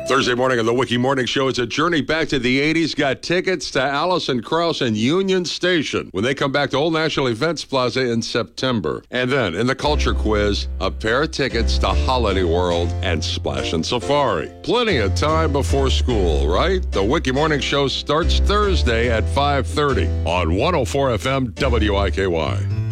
Thursday morning on the Wiki Morning Show, it's a journey back to the 80s. Got tickets to Alison Krauss and Union Station when they come back to Old National Events Plaza in September. And then in the Culture Quiz, a pair of tickets to Holiday World and Splash and Safari. Plenty of time before school, right? The Wiki Morning Show starts Thursday at 5:30 on 104 FM WIKY.